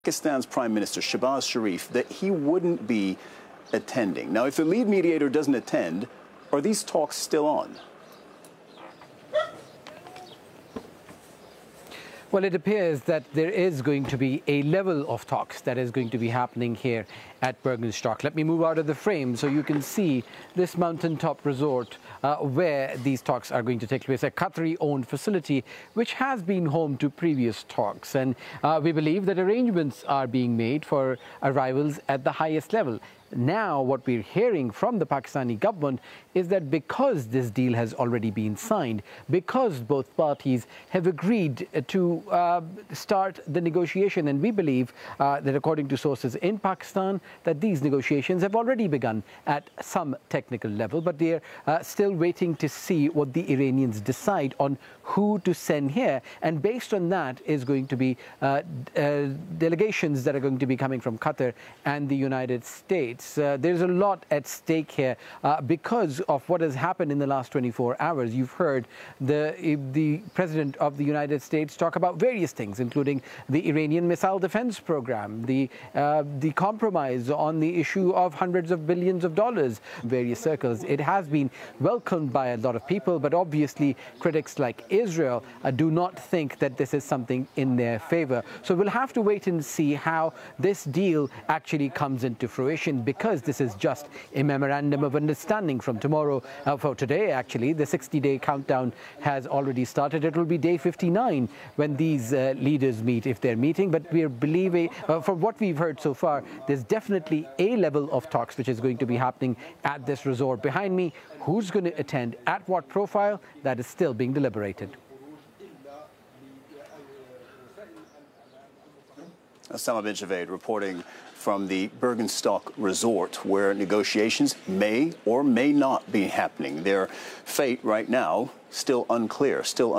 Pakistan's Prime Minister Shehbaz Sharif that he wouldn't be attending. Now, if the lead mediator doesn't attend, are these talks still on? Well, it appears that there is going to be a level of talks that is going to be happening here at Bergenstock. Let me move out of the frame so you can see this mountaintop resort where these talks are going to take place, a Qatari-owned facility which has been home to previous talks. And we believe that arrangements are being made for arrivals at the highest level. Now, what we're hearing from the Pakistani government is that because this deal has already been signed, because both parties have agreed to start the negotiation, and we believe that according to sources in Pakistan, that these negotiations have already begun at some technical level, but they're still waiting to see what the Iranians decide on who to send here. And based on that is going to be delegations that are going to be coming from Qatar and the United States. There's a lot at stake here because of what has happened in the last 24 hours. You've heard the President of the United States talk about various things, including the Iranian missile defense program, the compromise on the issue of hundreds of billions of dollars, various circles. It has been welcomed by a lot of people, but obviously critics like Israel do not think that this is something in their favor. So we'll have to wait and see how this deal actually comes into fruition, because this is just a memorandum of understanding from tomorrow, for today actually. The 60-day countdown has already started. It will be day 59 when these leaders meet, if they're meeting. But we're believing, from what we've heard so far, there's definitely a level of talks which is going to be happening at this resort. Behind me, who's going to attend, at what profile, that is still being deliberated. Osama bin Javed reporting from the Bergenstock Resort, where negotiations may or may not be happening. Their fate right now still unclear,